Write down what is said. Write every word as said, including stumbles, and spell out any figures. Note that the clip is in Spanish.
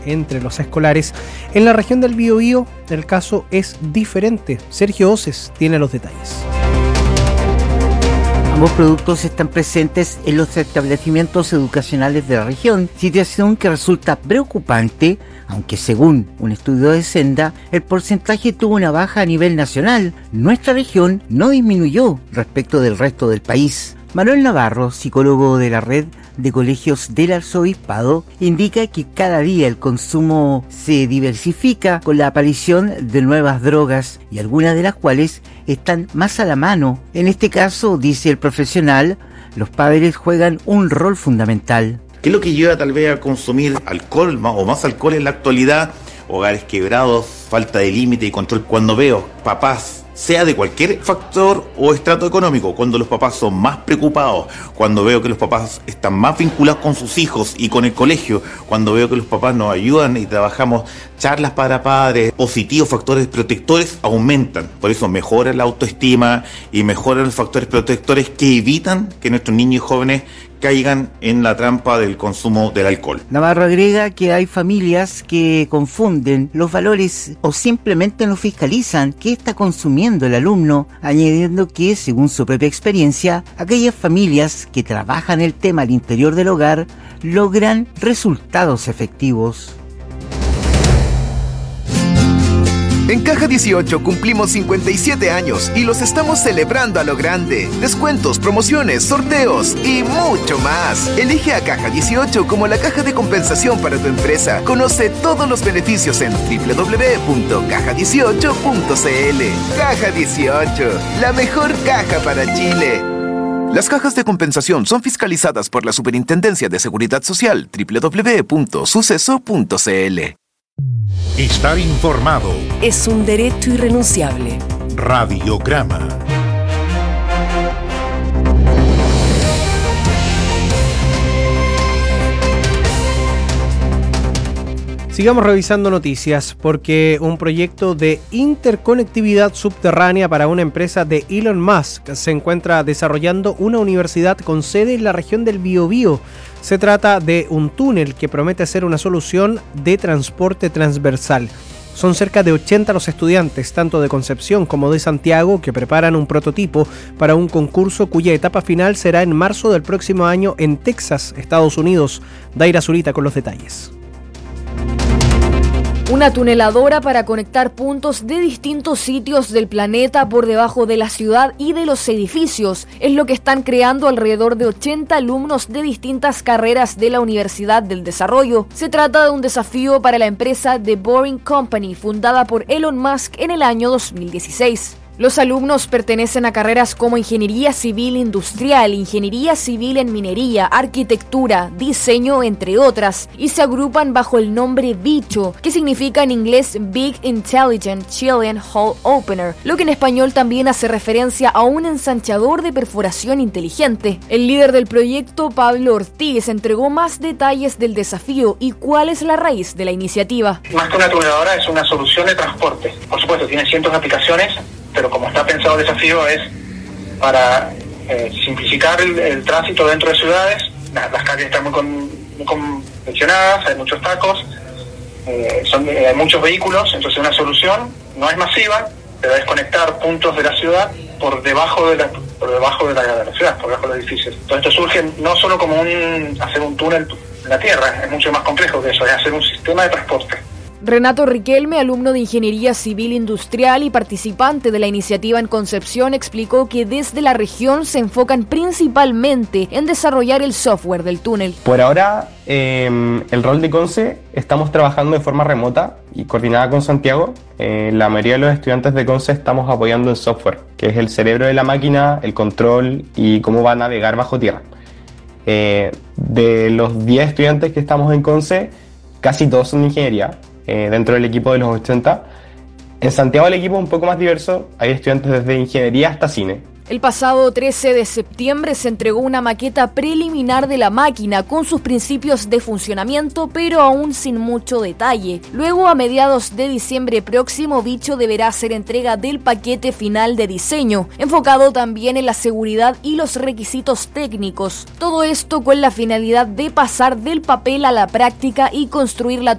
entre los escolares. En la región del Biobío el caso es diferente. Sergio Oces tiene los detalles. Ambos productos están presentes en los establecimientos educacionales de la región, situación que resulta preocupante, aunque según un estudio de Senda, el porcentaje tuvo una baja a nivel nacional. Nuestra región no disminuyó respecto del resto del país. Manuel Navarro, psicólogo de la red de colegios del Arzobispado, indica que cada día el consumo se diversifica con la aparición de nuevas drogas y algunas de las cuales están más a la mano. En este caso, dice el profesional, los padres juegan un rol fundamental. ¿Qué es lo que lleva tal vez a consumir alcohol más, o más alcohol en la actualidad? Hogares quebrados, falta de límite y control. Cuando veo papás, sea de cualquier factor o estrato económico, cuando los papás son más preocupados, cuando veo que los papás están más vinculados con sus hijos y con el colegio, cuando veo que los papás nos ayudan y trabajamos charlas para padres, positivos, factores protectores aumentan. Por eso mejora la autoestima y mejoran los factores protectores que evitan que nuestros niños y jóvenes caigan en la trampa del consumo del alcohol. Navarro agrega que hay familias que confunden los valores o simplemente no fiscalizan qué está consumiendo el alumno, añadiendo que, según su propia experiencia, aquellas familias que trabajan el tema al interior del hogar logran resultados efectivos. En Caja dieciocho cumplimos cincuenta y siete años y los estamos celebrando a lo grande. Descuentos, promociones, sorteos y mucho más. Elige a Caja dieciocho como la caja de compensación para tu empresa. Conoce todos los beneficios en doble u doble u doble u punto caja dieciocho punto c l. Caja dieciocho, la mejor caja para Chile. Las cajas de compensación son fiscalizadas por la Superintendencia de Seguridad Social. doble u doble u doble u punto suceso punto c l. Estar informado es un derecho irrenunciable. Radiograma. Sigamos revisando noticias porque un proyecto de interconectividad subterránea para una empresa de Elon Musk se encuentra desarrollando una universidad con sede en la región del Biobío. Se trata de un túnel que promete ser una solución de transporte transversal. Son cerca de ochenta los estudiantes, tanto de Concepción como de Santiago, que preparan un prototipo para un concurso cuya etapa final será en marzo del próximo año en Texas, Estados Unidos. Daira Zurita con los detalles. Una tuneladora para conectar puntos de distintos sitios del planeta por debajo de la ciudad y de los edificios es lo que están creando alrededor de ochenta alumnos de distintas carreras de la Universidad del Desarrollo. Se trata de un desafío para la empresa The Boring Company, fundada por Elon Musk en el año dos mil dieciséis. Los alumnos pertenecen a carreras como Ingeniería Civil Industrial, Ingeniería Civil en Minería, Arquitectura, Diseño, entre otras, y se agrupan bajo el nombre Bicho, que significa en inglés Big Intelligent Chilean Hole Opener, lo que en español también hace referencia a un ensanchador de perforación inteligente. El líder del proyecto, Pablo Ortiz, entregó más detalles del desafío y cuál es la raíz de la iniciativa. Más que una tuneladora, es una solución de transporte. Por supuesto, tiene cientos de aplicaciones, pero como está pensado el desafío es para eh, simplificar el, el tránsito dentro de ciudades. Las, las calles están muy, con, muy congestionadas, hay muchos tacos, eh, son, eh, hay muchos vehículos, entonces una solución no es masiva, pero es conectar puntos de la ciudad por debajo de la, por debajo de la, de la ciudad, por debajo de los edificios. Entonces esto surge no solo como un hacer un túnel en la tierra, es mucho más complejo que eso, es hacer un sistema de transporte. Renato Riquelme, alumno de Ingeniería Civil Industrial y participante de la iniciativa en Concepción, explicó que desde la región se enfocan principalmente en desarrollar el software del túnel. Por ahora, eh, el rol de Conce, estamos trabajando de forma remota y coordinada con Santiago. Eh, la mayoría de los estudiantes de Conce estamos apoyando en software, que es el cerebro de la máquina, el control y cómo va a navegar bajo tierra. Eh, de los diez estudiantes que estamos en Conce, casi todos son de ingeniería. Eh, dentro del equipo de los ochenta. En Santiago el equipo es un poco más diverso, hay estudiantes desde ingeniería hasta cine. El pasado trece de septiembre se entregó una maqueta preliminar de la máquina con sus principios de funcionamiento, pero aún sin mucho detalle. Luego, a mediados de diciembre próximo, Bicho deberá hacer entrega del paquete final de diseño, enfocado también en la seguridad y los requisitos técnicos. Todo esto con la finalidad de pasar del papel a la práctica y construir la